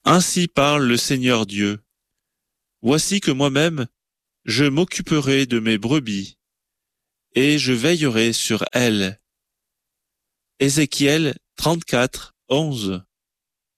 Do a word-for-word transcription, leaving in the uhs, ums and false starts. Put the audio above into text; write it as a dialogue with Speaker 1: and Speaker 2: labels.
Speaker 1: Ainsi parle le Seigneur Dieu. Voici que moi-même, je m'occuperai de mes brebis, et je veillerai sur elles. Ézéchiel trente-quatre, onze.